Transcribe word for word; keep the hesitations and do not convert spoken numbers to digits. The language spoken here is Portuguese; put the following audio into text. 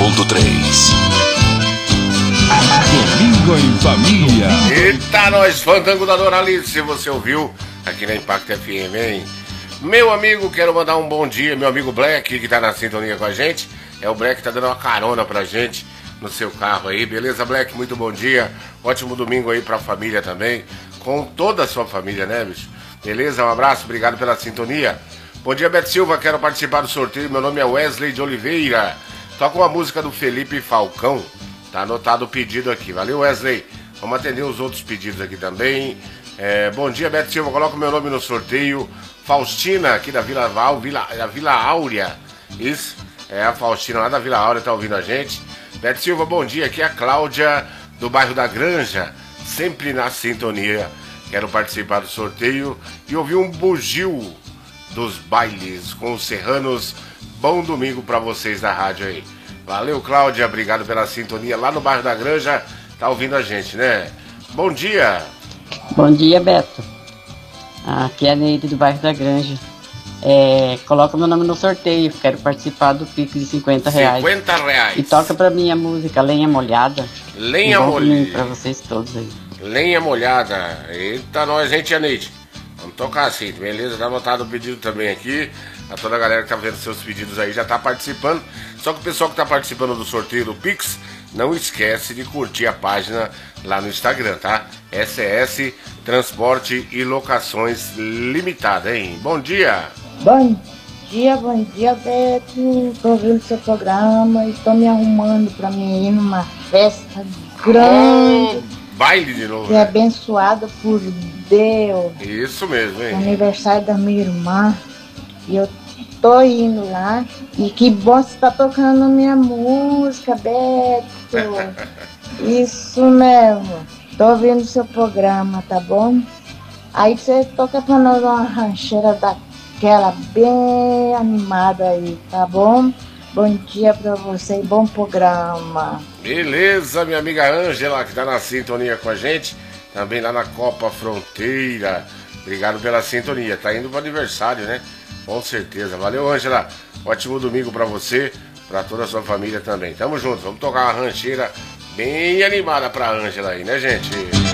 ponto três. Domingo em família. Eita, nós, Fandango da Doralice, você ouviu aqui na Impact F M, hein? Meu amigo, quero mandar um bom dia, meu amigo Black, que tá na sintonia com a gente. É o Black que tá dando uma carona pra gente no seu carro aí, beleza, Black? Muito bom dia, ótimo domingo aí pra família também, com toda a sua família, né, bicho? Beleza, um abraço, obrigado pela sintonia. Bom dia, Beto Silva, quero participar do sorteio, meu nome é Wesley de Oliveira. Toca uma música do Felipe Falcão, tá anotado o pedido aqui, valeu, Wesley? Vamos atender os outros pedidos aqui também. É, bom dia, Beto Silva, coloca o meu nome no sorteio. Faustina, aqui da Vila Val, Vila, da Vila Áurea. Isso, é a Faustina lá da Vila Áurea, tá ouvindo a gente. Beto Silva, bom dia, aqui é a Cláudia, do bairro da Granja, sempre na sintonia. Quero participar do sorteio e ouvir um bugio dos bailes com os serranos. Bom domingo pra vocês da rádio aí. Valeu, Cláudia, obrigado pela sintonia. Lá no bairro da Granja, tá ouvindo a gente, né? Bom dia. Bom dia, Beto. Aqui é a Neide do bairro da Granja. É, coloca meu nome no sorteio, quero participar do Pix de cinquenta reais. cinquenta reais. E toca pra mim a música Lenha Molhada. Lenha um Molhada. Pra vocês todos aí. Lenha Molhada. Eita, nós, hein, tia Neide? Vamos tocar assim, beleza? Tá anotado o pedido também aqui. A toda a galera que tá vendo seus pedidos aí já tá participando. Só que o pessoal que tá participando do sorteio do Pix, não esquece de curtir a página lá no Instagram, tá? S S Transporte e Locações Limitada, hein? Bom dia! Bom dia, bom dia, Beto. Tô ouvindo seu programa e tô me arrumando pra mim ir numa festa grande. Oh, baile de novo, que né? é abençoada por Deus. Isso mesmo, hein? É aniversário da minha irmã. E eu tô indo lá. E que bom você tá tocando minha música, Beto. Isso mesmo. Tô ouvindo seu programa, tá bom? Aí você toca pra nós uma rancheira daquela bem animada aí, tá bom? Bom dia pra você e bom programa. Beleza, minha amiga Ângela, que tá na sintonia com a gente. Também lá na Copa Fronteira. Obrigado pela sintonia. Tá indo pro aniversário, né? Com certeza. Valeu, Ângela. Ótimo domingo pra você, pra toda a sua família também. Tamo junto. Vamos tocar uma rancheira bem animada pra Ângela aí, né, gente?